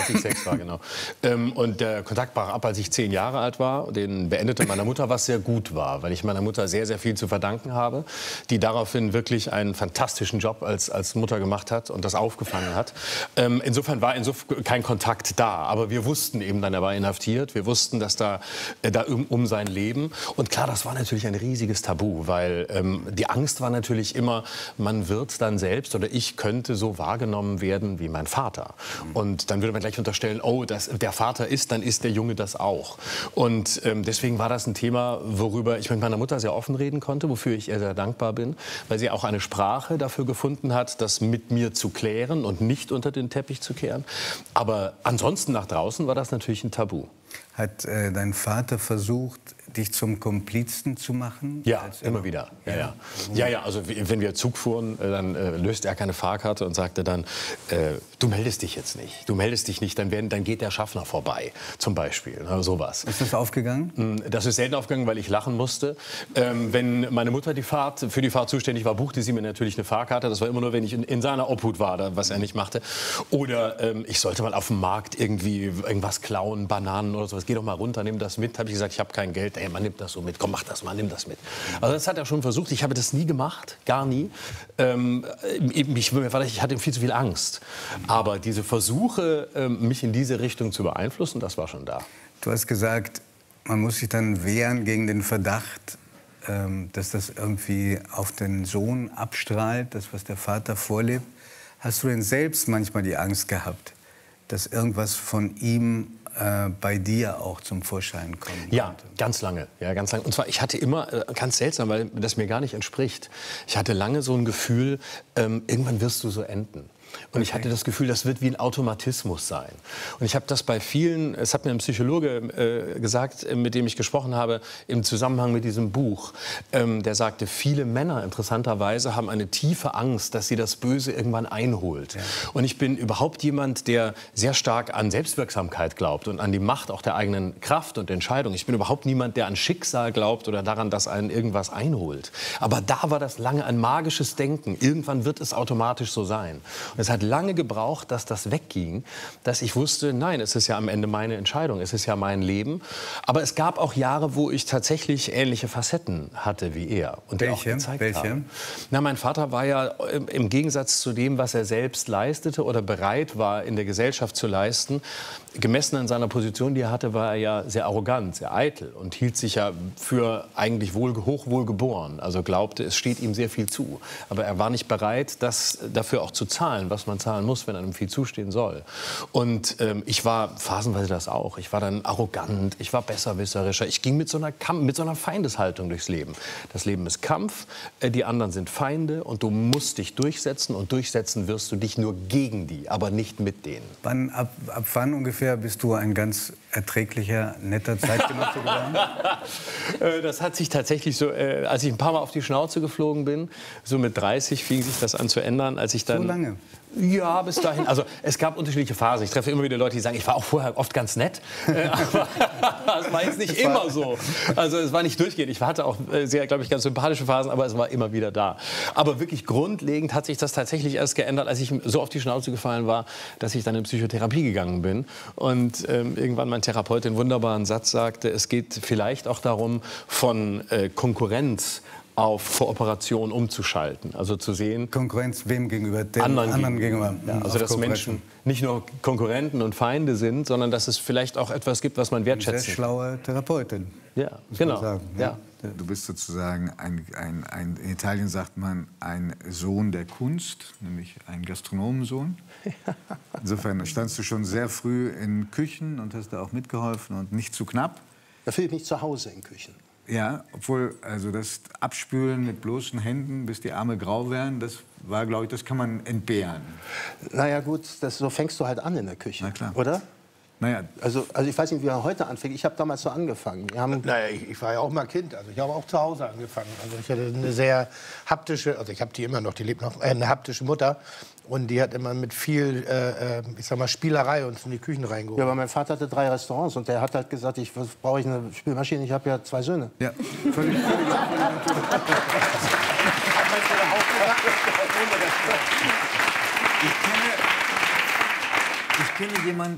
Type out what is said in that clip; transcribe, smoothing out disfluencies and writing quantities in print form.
als ich 6 war, genau. Und der Kontakt brach ab, als ich 10 Jahre alt war. Den beendete meiner Mutter, was sehr gut war, weil ich meiner Mutter sehr, sehr viel zu verdanken habe, die daraufhin wirklich einen fantastischen Job als Mutter gemacht hat und das aufgefangen hat. Insofern war kein Kontakt da, aber wir wussten eben dann, er war inhaftiert. Wir wussten, dass da um sein Leben. Und klar, das war natürlich ein riesiges Tabu, weil die Angst war natürlich immer, man wird dann selbst oder ich könnte so wahrgenommen werden wie mein Vater. Und dann würde man gleich unterstellen, oh, der Vater ist, dann ist der Junge das auch. Und deswegen war das ein Thema, worüber ich mit meiner Mutter sehr offen reden konnte, wofür ich ihr sehr dankbar bin, weil sie auch eine Sprache dafür gefunden hat, das mit mir zu klären und nicht unter den Teppich zu kehren. Aber ansonsten nach draußen war das natürlich ein Tabu. Hat dein Vater versucht, dich zum Komplizen zu machen? Ja, immer wieder. Ja, also wenn wir Zug fuhren, dann löste er keine Fahrkarte und sagte dann, du meldest dich jetzt nicht. Du meldest dich nicht, dann geht der Schaffner vorbei, zum Beispiel. Sowas. Ist das aufgegangen? Das ist selten aufgegangen, weil ich lachen musste. Wenn meine Mutter für die Fahrt zuständig war, buchte sie mir natürlich eine Fahrkarte. Das war immer nur, wenn ich in seiner Obhut war, was er nicht machte. Oder ich sollte mal auf dem Markt irgendwie irgendwas klauen, Bananen oder sowas. Geh doch mal runter, nimm das mit. Habe ich gesagt, ich habe kein Geld. Ey, man nimmt das so mit. Komm, mach das mal, nimm das mit. Also das hat er schon versucht. Ich habe das nie gemacht, gar nie. Ich hatte viel zu viel Angst. Aber diese Versuche, mich in diese Richtung zu beeinflussen, das war schon da. Du hast gesagt, man muss sich dann wehren gegen den Verdacht, dass das irgendwie auf den Sohn abstrahlt, das, was der Vater vorlebt. Hast du denn selbst manchmal die Angst gehabt, dass irgendwas von ihm bei dir auch zum Vorschein kommen konnte? Ja, ganz lange. Ja, ganz lange. Und zwar, ich hatte immer, ganz seltsam, weil das mir gar nicht entspricht, ich hatte lange so ein Gefühl, irgendwann wirst du so enden. Und ich hatte das Gefühl, das wird wie ein Automatismus sein. Und ich habe das bei vielen, es hat mir ein Psychologe gesagt, mit dem ich gesprochen habe, im Zusammenhang mit diesem Buch, der sagte, viele Männer interessanterweise haben eine tiefe Angst, dass sie das Böse irgendwann einholt. Ja. Und ich bin überhaupt jemand, der sehr stark an Selbstwirksamkeit glaubt und an die Macht auch der eigenen Kraft und Entscheidung. Ich bin überhaupt niemand, der an Schicksal glaubt oder daran, dass einen irgendwas einholt. Aber da war das lange ein magisches Denken. Irgendwann wird es automatisch so sein. Und es hat lange gebraucht, dass das wegging, dass ich wusste, nein, es ist ja am Ende meine Entscheidung, es ist ja mein Leben. Aber es gab auch Jahre, wo ich tatsächlich ähnliche Facetten hatte wie er. Und der auch gezeigt haben. Na, mein Vater war ja im Gegensatz zu dem, was er selbst leistete oder bereit war, in der Gesellschaft zu leisten, gemessen an seiner Position, die er hatte, war er ja sehr arrogant, sehr eitel und hielt sich ja für eigentlich hochwohlgeboren. Also glaubte, es steht ihm sehr viel zu. Aber er war nicht bereit, das dafür auch zu zahlen, was man zahlen muss, wenn einem viel zustehen soll. Und ich war phasenweise das auch. Ich war dann arrogant, ich war besserwisserischer. Ich ging mit so einer Feindeshaltung durchs Leben. Das Leben ist Kampf, die anderen sind Feinde und du musst dich durchsetzen und durchsetzen wirst du dich nur gegen die, aber nicht mit denen. Ab wann ungefähr bist du ein ganz erträglicher, netter Zeitgenosse geworden? Das hat sich tatsächlich so, als ich ein paar Mal auf die Schnauze geflogen bin, so mit 30 fing sich das an zu ändern, als ich dann... So lange? Ja, bis dahin. Also es gab unterschiedliche Phasen. Ich treffe immer wieder Leute, die sagen, ich war auch vorher oft ganz nett. Aber es war jetzt nicht immer so. Also es war nicht durchgehend. Ich hatte auch sehr, glaube ich, ganz sympathische Phasen, aber es war immer wieder da. Aber wirklich grundlegend hat sich das tatsächlich erst geändert, als ich so auf die Schnauze gefallen war, dass ich dann in Psychotherapie gegangen bin. Und irgendwann mein Therapeut den wunderbaren Satz sagte, es geht vielleicht auch darum, von Konkurrenz auf Kooperation umzuschalten. Also zu sehen... Konkurrenz wem gegenüber? Den anderen gegenüber. Ja, also dass Menschen nicht nur Konkurrenten und Feinde sind, sondern dass es vielleicht auch etwas gibt, was man wertschätzen kann. Sehr schlaue Therapeutin. Ja, genau. Sagen, ja. Du bist sozusagen, in Italien sagt man, ein Sohn der Kunst, nämlich ein Gastronomensohn. Insofern standst du schon sehr früh in Küchen und hast da auch mitgeholfen und nicht zu knapp. Da fühle ich mich zu Hause in Küchen. Ja, obwohl also das Abspülen mit bloßen Händen, bis die Arme grau werden, das war, glaube ich, das kann man entbehren. Naja gut, so fängst du halt an in der Küche, na klar. Oder? Naja. Also ich weiß nicht, wie er heute anfängt. Ich habe damals so angefangen. Naja, ich war ja auch mal Kind. Also ich habe auch zu Hause angefangen. Also ich hatte eine sehr haptische, also ich habe die immer noch, die lebt noch, eine haptische Mutter. Und die hat immer mit viel, ich sag mal, Spielerei uns in die Küchen reingeholt. Ja, aber mein Vater hatte 3 Restaurants und der hat halt gesagt, brauche ich eine Spülmaschine, ich habe ja 2 Söhne. Ja, völlig. Ich kenne jemanden,